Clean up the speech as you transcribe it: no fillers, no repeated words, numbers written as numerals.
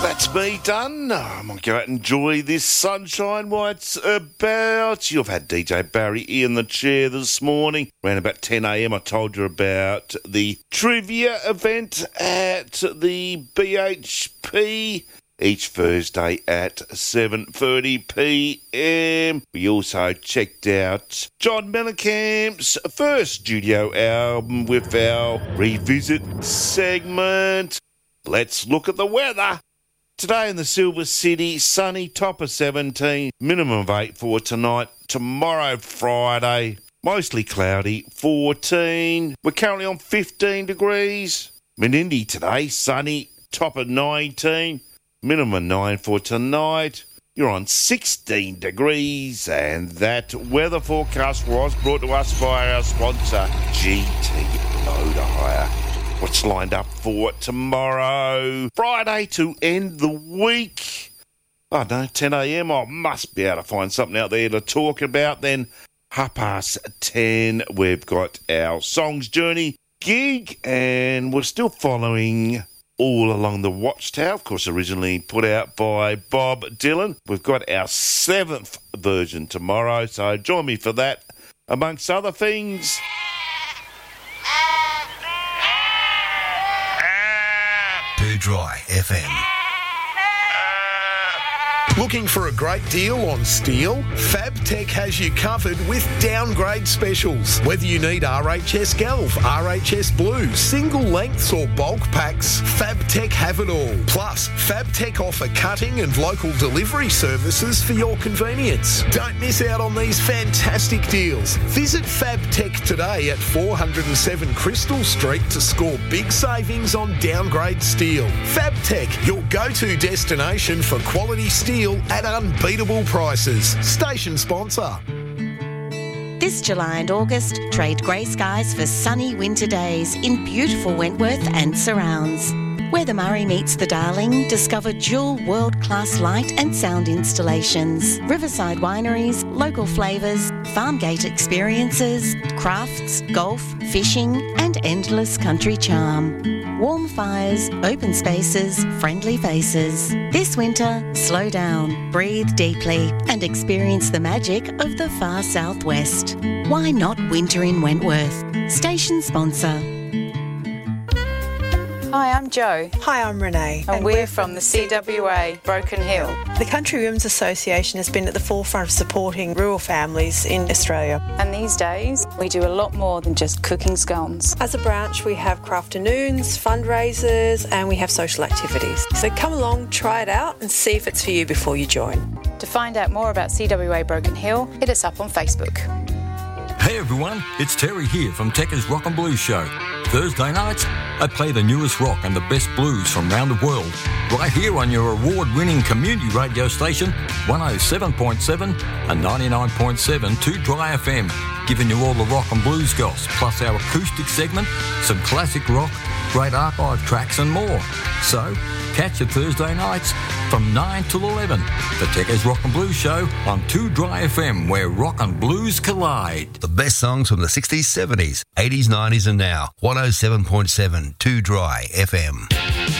That's me done. I'm going to go out and enjoy this sunshine while it's about. You've had DJ Barry in the chair this morning. Around about 10 a.m. I told you about the trivia event at the BHP each Thursday at 7:30 p.m. We also checked out John Mellencamp's first studio album with our revisit segment. Let's look at the weather. Today in the Silver City, sunny, top of 17, minimum of 8 for tonight. Tomorrow, Friday, mostly cloudy, 14. We're currently on 15 degrees. Menindee today, sunny, top of 19, minimum 9 for tonight. You're on 16 degrees, and that weather forecast was brought to us by our sponsor, GT Motor Hire. What's lined up for tomorrow? Friday to end the week. I don't know, 10 a.m. I must be able to find something out there to talk about. Then 10:30, we've got our Songs Journey gig, and we're still following All Along the Watchtower, of course, originally put out by Bob Dylan. We've got our 7th version tomorrow, so join me for that, amongst other things. Too Dry FM. Looking for a great deal on steel? FabTech has you covered with downgrade specials. Whether you need RHS Galv, RHS Blue, single lengths or bulk packs, FabTech have it all. Plus, FabTech offer cutting and local delivery services for your convenience. Don't miss out on these fantastic deals. Visit FabTech today at 407 Crystal Street to score big savings on downgrade steel. FabTech, your go-to destination for quality steel at unbeatable prices. Station sponsor. This July and August, trade grey skies for sunny winter days in beautiful Wentworth and surrounds. Where the Murray meets the Darling, discover dual world-class light and sound installations, riverside wineries, local flavours, farmgate experiences, crafts, golf, fishing and endless country charm. Warm fires, open spaces, friendly faces. This winter, slow down, breathe deeply and experience the magic of the far southwest. Why not winter in Wentworth? Station sponsor. Hi, I'm Jo. Hi, I'm Renee. And we're from the CWA Broken Hill. The Country Women's Association has been at the forefront of supporting rural families in Australia. And these days, we do a lot more than just cooking scones. As a branch, we have crafternoons, fundraisers, and we have social activities. So come along, try it out, and see if it's for you before you join. To find out more about CWA Broken Hill, hit us up on Facebook. Hey everyone, it's Terry here from Tekka's Rock and Blues Show. Thursday nights, I play the newest rock and the best blues from around the world, right here on your award-winning community radio station, 107.7 and 99.7 2 Dry FM, giving you all the rock and blues goss, plus our acoustic segment, some classic rock, great archive tracks and more. So, catch it Thursday nights from 9 till 11, the Tekka's Rock and Blues Show on 2 Dry FM, where rock and blues collide. The best songs from the 60s, 70s, 80s, 90s and now. 107.7 2 Dry FM.